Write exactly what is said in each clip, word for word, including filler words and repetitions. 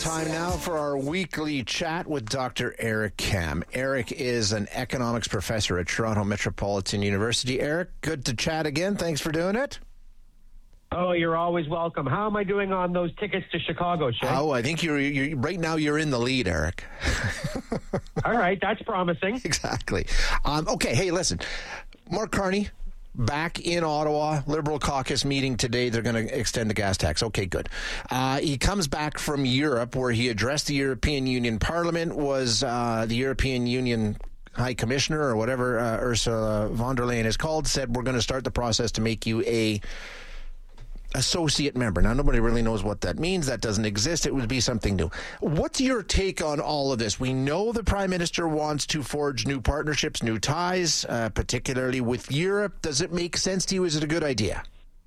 Time now for our weekly chat with Doctor Eric Kam. Eric is an economics professor at Toronto Metropolitan University. Eric, good to chat again. Thanks for doing it. Oh, you're always welcome. How am I doing on those tickets to Chicago, Shay? Oh, I think you're, you're right now you're in the lead, Eric. All right, that's promising. Exactly. Um, okay, hey, listen. Mark Carney, back in Ottawa, Liberal caucus meeting today. They're going to extend the gas tax. Okay, good. Uh, he comes back from Europe where he addressed the European Union Parliament, was uh, the European Union High Commissioner or whatever uh, Ursula von der Leyen is called, said we're going to start the process to make you a associate member. Now, nobody really knows what that means. That doesn't exist. It would be something new. What's your take on all of this? We know the Prime Minister wants to forge new partnerships, new ties, uh, particularly with Europe. Does it make sense to you? Is it a good idea?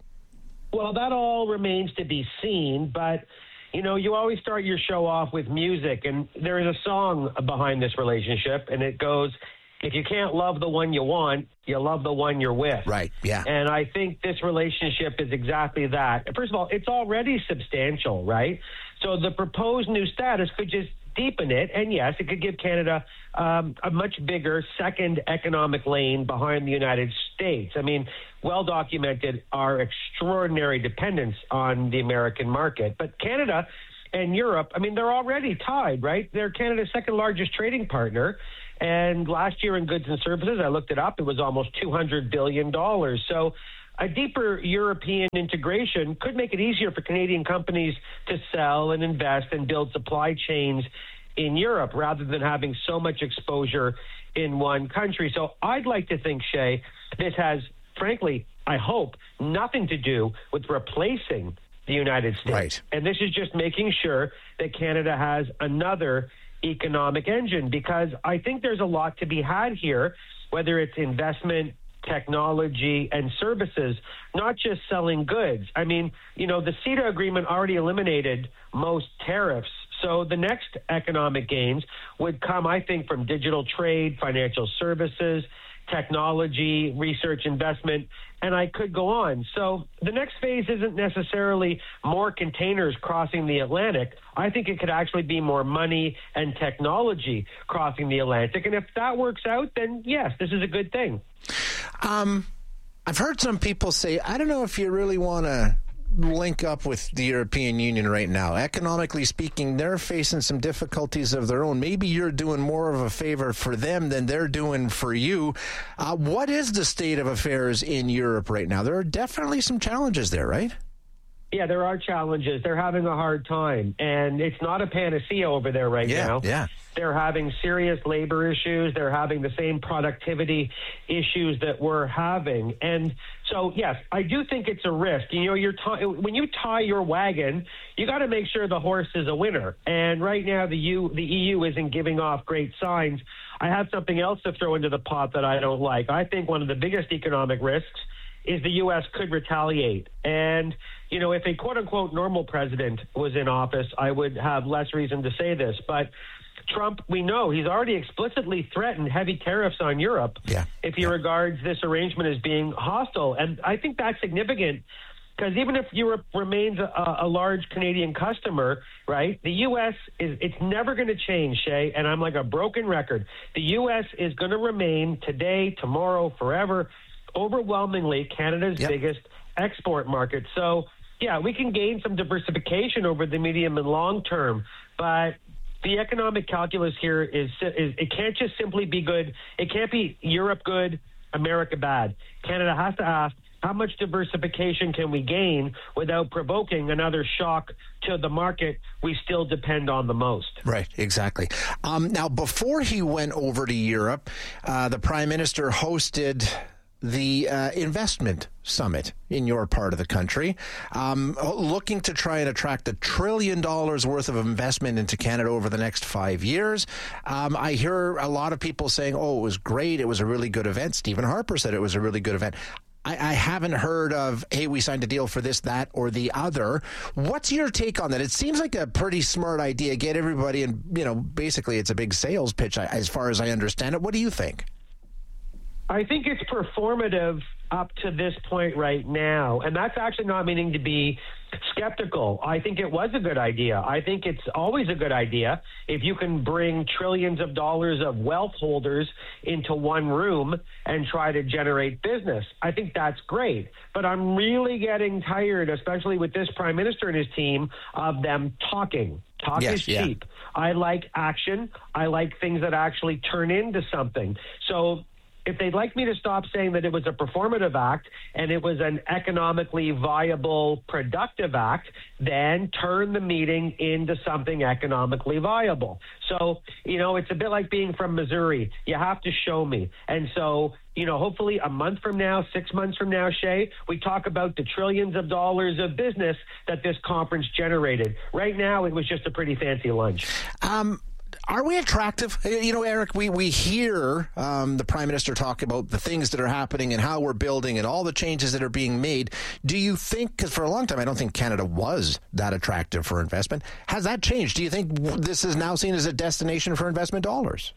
Well, that all remains to be seen, but, you know, you always start your show off with music, and there is a song behind this relationship, and it goes, if you can't love the one you want, you love the one you're with. Right, yeah. And I think this relationship is exactly that. First of all, it's already substantial, right? So the proposed new status could just deepen it, and yes, it could give Canada um, a much bigger second economic lane behind the United States. I mean, well documented our extraordinary dependence on the American market. But Canada and Europe, I mean, they're already tied, right? They're Canada's second largest trading partner. And last year in goods and services, I looked it up, it was almost two hundred billion dollars. So a deeper European integration could make it easier for Canadian companies to sell and invest and build supply chains in Europe rather than having so much exposure in one country. So I'd like to think, Shay, this has, frankly, I hope, nothing to do with replacing the United States. Right. And this is just making sure that Canada has another economic engine, because I think there's a lot to be had here, whether it's investment, technology, and services, not just selling goods. I mean, you know, the CETA agreement already eliminated most tariffs. So the next economic gains would come, I think, from digital trade, financial services, technology, research, investment, and I could go on. So the next phase isn't necessarily more containers crossing the Atlantic. I think it could actually be more money and technology crossing the Atlantic. And if that works out, then yes, this is a good thing. Um, I've heard some people say, I don't know if you really want to link up with the European Union right now. Economically speaking, they're facing some difficulties of their own. Maybe you're doing more of a favor for them than they're doing for you. Uh, what is the state of affairs in Europe right now? There are definitely some challenges there, right? Yeah, there are challenges. They're having a hard time, and it's not a panacea over there right yeah, now. Yeah. They're having serious labor issues. They're having the same productivity issues that we're having. And so, yes, I do think it's a risk. You know, you're t- when you tie your wagon, you got to make sure the horse is a winner. And right now, the U, the E U isn't giving off great signs. I have something else to throw into the pot that I don't like. I think one of the biggest economic risks is the U S could retaliate. And, you know, if a quote-unquote normal president was in office, I would have less reason to say this. But Trump, we know, he's already explicitly threatened heavy tariffs on Europe yeah. if he yeah. regards this arrangement as being hostile. And I think that's significant because even if Europe remains a, a large Canadian customer, right, the U S is it's never going to change, Shay, and I'm like a broken record. The U S is going to remain today, tomorrow, forever, overwhelmingly Canada's yep. biggest export market. So, yeah, we can gain some diversification over the medium and long term, but the economic calculus here is, is it can't just simply be good. It can't be Europe good, America bad. Canada has to ask, how much diversification can we gain without provoking another shock to the market we still depend on the most? Right, exactly. Um, now, before he went over to Europe, uh, the Prime Minister hosted the uh, investment summit in your part of the country, um, looking to try and attract a trillion dollars worth of investment into Canada over the next five years. Um, I hear a lot of people saying, oh, it was great. It was a really good event. Stephen Harper said it was a really good event. I, I haven't heard of, hey, we signed a deal for this, that, or the other. What's your take on that? It seems like a pretty smart idea. Get everybody, and, you know, basically it's a big sales pitch as far as I understand it. What do you think? I think it's performative up to this point right now, and that's actually not meaning to be skeptical. I think it was a good idea. I think it's always a good idea if you can bring trillions of dollars of wealth holders into one room and try to generate business. I think that's great. But I'm really getting tired, especially with this prime minister and his team, of them talking. Talk yes, is yeah. cheap. I like action. I like things that actually turn into something. So if they'd like me to stop saying that it was a performative act and it was an economically viable, productive act, then turn the meeting into something economically viable. So, you know, it's a bit like being from Missouri. You have to show me. And so, you know, hopefully a month from now, six months from now, Shay, we talk about the trillions of dollars of business that this conference generated. Right now, it was just a pretty fancy lunch. Um. Are we attractive? You know, Eric, we, we hear um, the Prime Minister talk about the things that are happening and how we're building and all the changes that are being made. Do you think, because for a long time I don't think Canada was that attractive for investment, has that changed? Do you think this is now seen as a destination for investment dollars?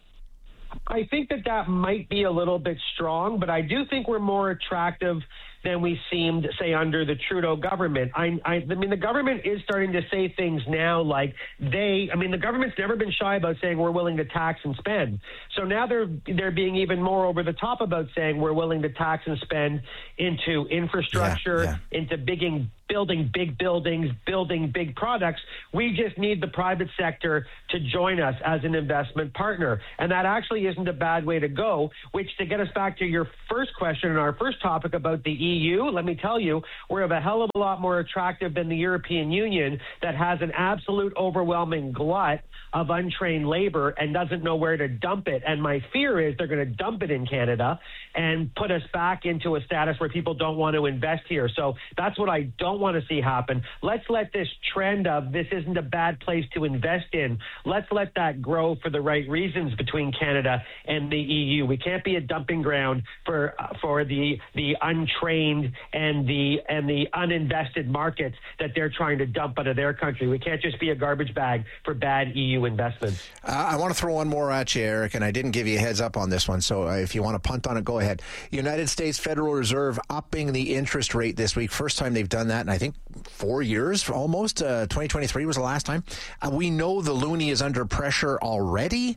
I think that that might be a little bit strong, but I do think we're more attractive than we seemed, say, under the Trudeau government. I, I, I mean, the government is starting to say things now like they, I mean, the government's never been shy about saying we're willing to tax and spend. So now they're they're being even more over the top about saying we're willing to tax and spend into infrastructure, yeah, yeah. into bigging building big buildings, building big products. We just need the private sector to join us as an investment partner. And that actually isn't a bad way to go, which, to get us back to your first question and our first topic about the E U, let me tell you, we're of a hell of a lot more attractive than the European Union that has an absolute overwhelming glut of untrained labor and doesn't know where to dump it. And my fear is they're going to dump it in Canada and put us back into a status where people don't want to invest here. So that's what I don't want to see happen. Let's let this trend of this isn't a bad place to invest in, let's let that grow for the right reasons between Canada and the E U. We can't be a dumping ground for uh, for the the untrained and the and the uninvested markets that they're trying to dump out of their country. We can't just be a garbage bag for bad E U investments. Uh, I want to throw one more at you, Eric, and I didn't give you a heads up on this one, so uh, if you want to punt on it, go ahead. United States Federal Reserve upping the interest rate this week. First time they've done that in, I think, four years almost. Uh, twenty twenty-three was the last time. Uh, we know the loonie is under pressure already.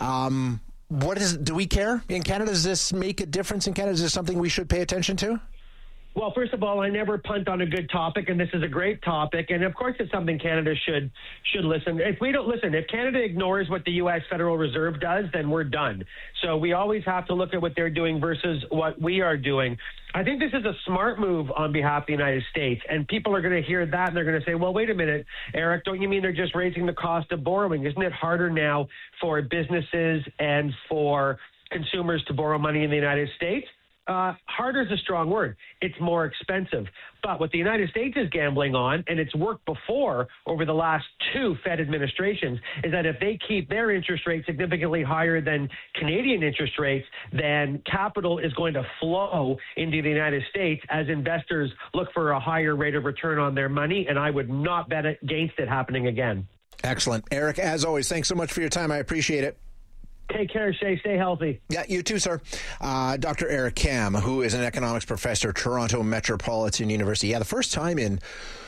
Um, what is? Do we care in Canada? Does this make a difference in Canada? Is this something we should pay attention to? Well, first of all, I never punt on a good topic, and this is a great topic. And of course, it's something Canada should should listen. If we don't listen, if Canada ignores what the U S Federal Reserve does, then we're done. So we always have to look at what they're doing versus what we are doing. I think this is a smart move on behalf of the United States, and people are going to hear that and they're going to say, well, wait a minute, Eric, don't you mean they're just raising the cost of borrowing? Isn't it harder now for businesses and for consumers to borrow money in the United States? Uh, harder is a strong word. It's more expensive. But what the United States is gambling on, and it's worked before over the last two Fed administrations, is that if they keep their interest rate significantly higher than Canadian interest rates, then capital is going to flow into the United States as investors look for a higher rate of return on their money, and I would not bet against it happening again. Excellent. Eric, as always, thanks so much for your time. I appreciate it. Take care, Shay. Stay healthy. Yeah, you too, sir. Uh, Doctor Eric Kam, who is an economics professor at Toronto Metropolitan University. Yeah, the first time in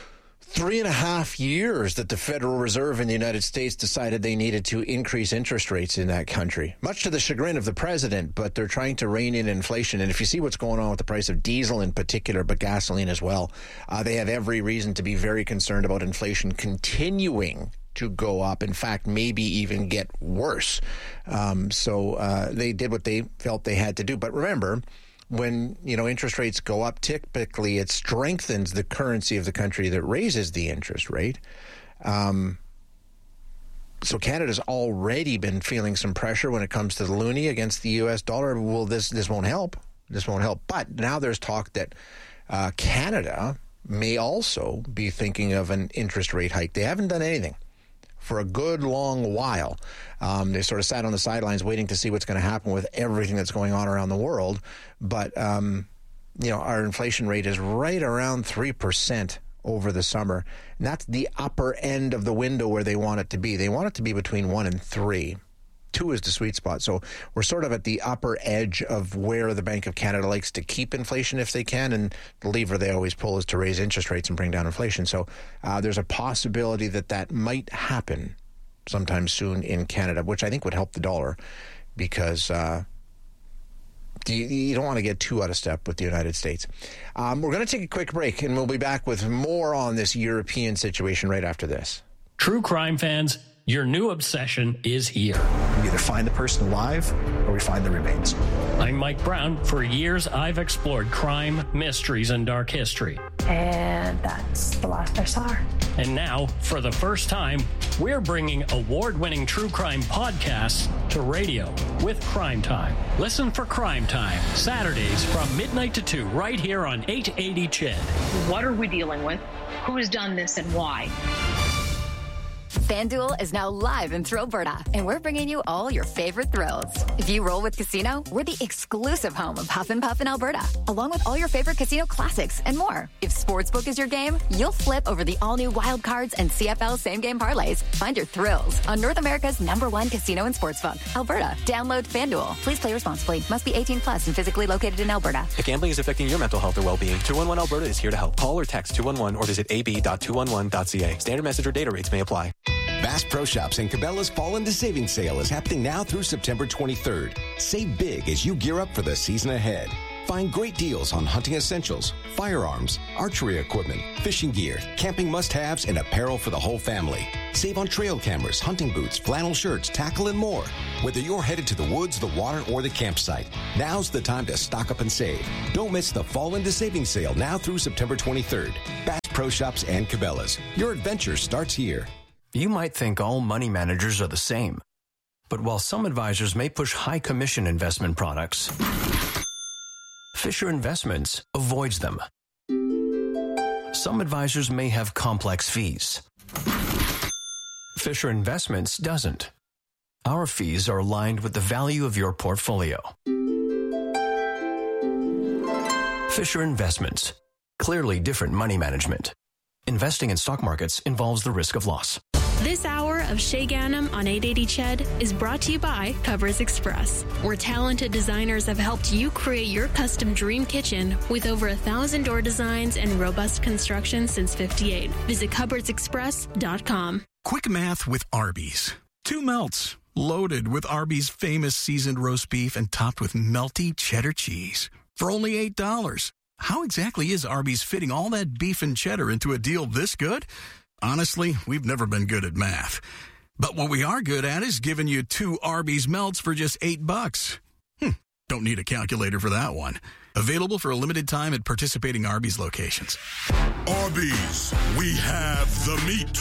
three and a half years that the Federal Reserve in the United States decided they needed to increase interest rates in that country, much to the chagrin of the president, but they're trying to rein in inflation. And if you see what's going on with the price of diesel in particular, but gasoline as well, uh, they have every reason to be very concerned about inflation continuing to go up, in fact, maybe even get worse. Um, so uh, they did what they felt they had to do. But remember, when you know interest rates go up, typically it strengthens the currency of the country that raises the interest rate. Um, so Canada's already been feeling some pressure when it comes to the loonie against the U S dollar. Well, this this won't help. This won't help. But now there's talk that uh, Canada may also be thinking of an interest rate hike. They haven't done anything for a good long while. Um, they sort of sat on the sidelines waiting to see what's going to happen with everything that's going on around the world. But, um, you know, our inflation rate is right around three percent over the summer. And that's the upper end of the window where they want it to be. They want it to be between one and three. two is the sweet spot. So we're sort of at the upper edge of where the Bank of Canada likes to keep inflation if they can, and the lever they always pull is to raise interest rates and bring down inflation. So uh, there's a possibility that that might happen sometime soon in Canada, which I think would help the dollar because uh, you, you don't want to get too out of step with the United States. Um, we're going to take a quick break, and we'll be back with more on this European situation right after this. True crime fans, your new obsession is here. We either find the person alive or we find the remains. I'm Mike Brown. For years, I've explored crime, mysteries, and dark history. And that's the last I saw her. And now, for the first time, we're bringing award-winning true crime podcasts to radio with Crime Time. Listen for Crime Time, Saturdays from midnight to two, right here on eight eighty C H E D. What are we dealing with? Who's done this and why? FanDuel is now live in Thrillberta, and we're bringing you all your favorite thrills. If you roll with Casino, we're the exclusive home of Huff and Puff in Alberta, along with all your favorite casino classics and more. If Sportsbook is your game, you'll flip over the all-new Wild Cards and C F L same-game parlays. Find your thrills on North America's number one casino and sportsbook, Alberta. Download FanDuel. Please play responsibly. Must be eighteen plus and physically located in Alberta. If gambling is affecting your mental health or well-being, two one one Alberta is here to help. Call or text two one one or visit a b dot two one one dot c a. Standard message or data rates may apply. Bass Pro Shops and Cabela's Fall into Savings Sale is happening now through September twenty-third. Save big as you gear up for the season ahead. Find great deals on hunting essentials, firearms, archery equipment, fishing gear, camping must-haves, and apparel for the whole family. Save on trail cameras, hunting boots, flannel shirts, tackle, and more. Whether you're headed to the woods, the water, or the campsite, now's the time to stock up and save. Don't miss the Fall into Savings Sale now through September twenty-third. Bass Pro Shops and Cabela's. Your adventure starts here. You might think all money managers are the same. But while some advisors may push high commission investment products, Fisher Investments avoids them. Some advisors may have complex fees. Fisher Investments doesn't. Our fees are aligned with the value of your portfolio. Fisher Investments. Clearly different money management. Investing in stock markets involves the risk of loss. This hour of Shay Ganem on eight eighty C H E D is brought to you by Cupboards Express, where talented designers have helped you create your custom dream kitchen with over a thousand door designs and robust construction since fifty-eight. Visit cupboards express dot com. Quick math with Arby's. Two melts, loaded with Arby's famous seasoned roast beef and topped with melty cheddar cheese for only eight dollars. How exactly is Arby's fitting all that beef and cheddar into a deal this good? Honestly, we've never been good at math. But what we are good at is giving you two Arby's melts for just eight bucks. Hmm, don't need a calculator for that one. Available for a limited time at participating Arby's locations. Arby's, we have the meat.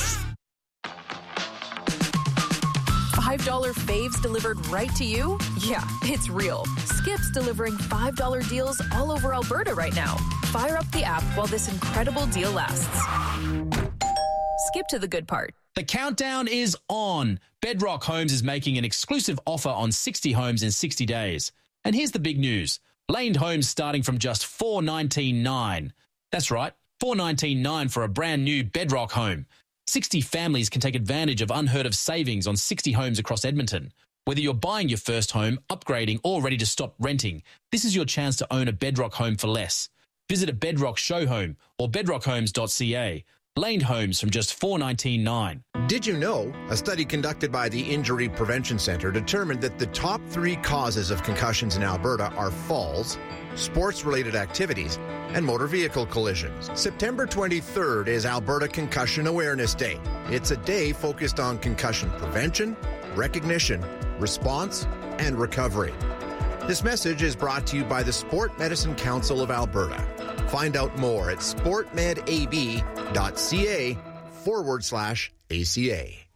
five dollar faves delivered right to you? Yeah, it's real. Skip's delivering five dollar deals all over Alberta right now. Fire up the app while this incredible deal lasts. Skip to the good part. The countdown is on. Bedrock Homes is making an exclusive offer on sixty homes in sixty days. And here's the big news. Laned homes starting from just four dollars and ninety-nine cents. That's right, four dollars and ninety-nine cents for a brand new Bedrock home. sixty families can take advantage of unheard of savings on sixty homes across Edmonton. Whether you're buying your first home, upgrading, or ready to stop renting, this is your chance to own a Bedrock home for less. Visit a Bedrock show home or bedrock homes dot c a. Laned homes from just four dollars and ninety-nine cents. Did you know a study conducted by the Injury Prevention Centre determined that the top three causes of concussions in Alberta are falls, sports-related activities, and motor vehicle collisions? September twenty-third is Alberta Concussion Awareness Day. It's a day focused on concussion prevention, recognition, response, and recovery. This message is brought to you by the Sport Medicine Council of Alberta. Find out more at sportmedab.ca forward slash ACA.